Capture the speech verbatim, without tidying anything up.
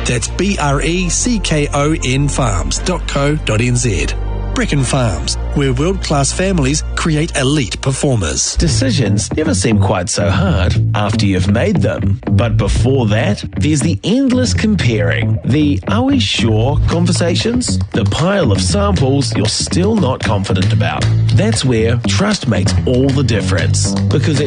That's B R E C K O N farms dot co dot n z. Brecon Farms, where world-class families create elite performers. Decisions never seem quite so hard after you've made them. But before that, there's the endless comparing, the "are we sure" conversations, the pile of samples you're still not confident about. That's where trust makes all the difference, because